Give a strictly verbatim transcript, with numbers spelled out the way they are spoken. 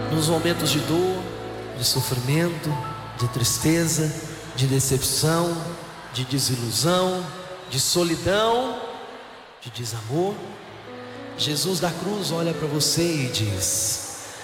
Nos momentos de dor, de sofrimento, de tristeza, de decepção, de desilusão, de solidão, de desamor, Jesus da cruz olha para você e diz: